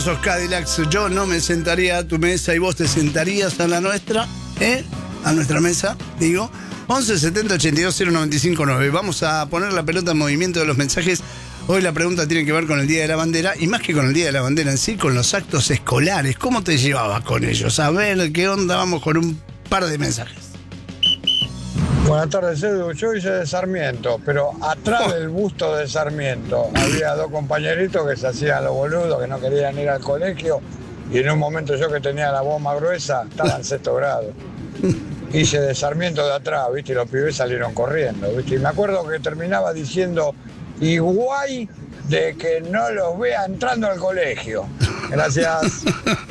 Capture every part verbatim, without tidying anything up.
Sos Cadillacs, yo no me sentaría a tu mesa y vos te sentarías a la nuestra, ¿eh? A nuestra mesa, digo. once setenta ochenta y dos cero noventa y cinco nueve. Vamos a poner la pelota en movimiento de los mensajes. Hoy la pregunta tiene que ver con el Día de la Bandera, y más que con el Día de la Bandera en sí, con los actos escolares. ¿Cómo te llevabas con ellos? A ver, ¿qué onda? Vamos con un par de mensajes. Buenas tardes, Edu. Yo hice de Sarmiento, pero atrás oh. del busto de Sarmiento había dos compañeritos que se hacían los boludos, que no querían ir al colegio, y en un momento yo que tenía la voz más gruesa, estaba en sexto grado. Hice de Sarmiento de atrás, ¿viste? Y los pibes salieron corriendo, ¿viste? Y me acuerdo que terminaba diciendo, y guay de que no los vea entrando al colegio. Gracias.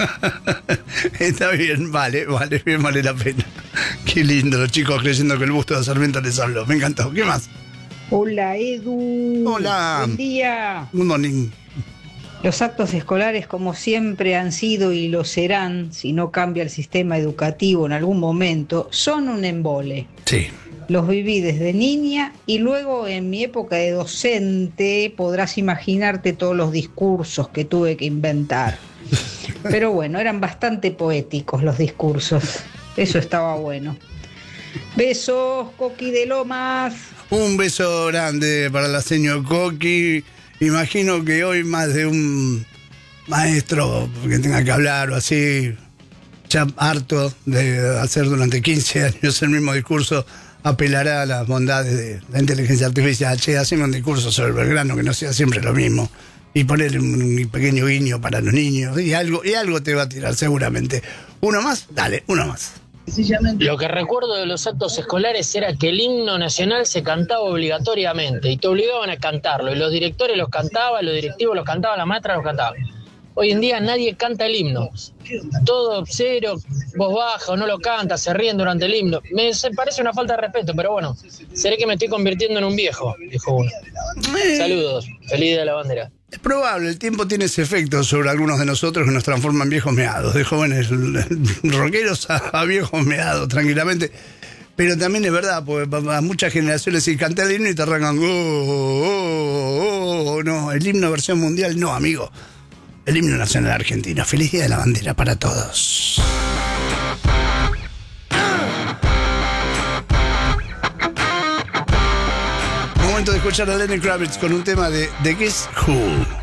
Está bien, vale, vale, bien vale la pena. Qué lindo, los chicos creyendo que el busto de Sarmiento les habló. Me encantó. ¿Qué más? Hola, Edu. Hola. Buen día. Good morning. Los actos escolares, como siempre han sido y lo serán, si no cambia el sistema educativo en algún momento, son un embole. Sí. Los viví desde niña y luego en mi época de docente podrás imaginarte todos los discursos que tuve que inventar. Pero bueno, eran bastante poéticos los discursos. Eso estaba bueno. Besos, Coqui de Lomas. Un beso grande para la señor Coqui. Imagino que hoy más de un maestro que tenga que hablar o así, ya harto de hacer durante quince años el mismo discurso, apelará a las bondades de la inteligencia artificial. Che, haceme un discurso sobre Belgrano que no sea siempre lo mismo. Y ponerle un, un pequeño guiño para los niños. Y algo, y algo te va a tirar seguramente. ¿Uno más? Dale, uno más. Lo que recuerdo de los actos escolares era que el himno nacional se cantaba obligatoriamente y te obligaban a cantarlo. Y los directores los cantaban, los directivos los cantaban, la maestra los cantaba. Hoy en día nadie canta el himno. Todo cero, voz baja o no lo canta, se ríen durante el himno. Me parece una falta de respeto, pero bueno, seré que me estoy convirtiendo en un viejo, dijo uno. Saludos, feliz Día de la Bandera. Es probable, el tiempo tiene ese efecto sobre algunos de nosotros que nos transforman en viejos meados, de jóvenes rockeros a, a viejos meados, tranquilamente. Pero también es verdad, porque a muchas generaciones si canté el himno y te arrancan, oh, oh, oh, oh, no, el himno versión mundial, no, amigo. El himno nacional argentino. Feliz Día de la Bandera para todos. Momento de escuchar a Lenny Kravitz con un tema de The Guess Who.